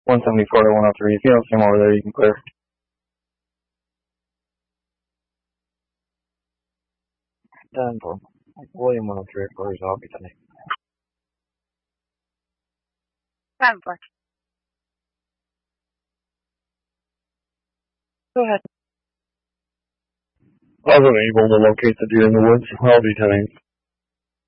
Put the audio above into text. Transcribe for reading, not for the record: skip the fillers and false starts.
174 to 103. If you don't see him over there, you can clear. Done for William 103 clears. I'll be tonight. Done for. Go ahead. I was unable to locate the deer in the woods. I'll be 10.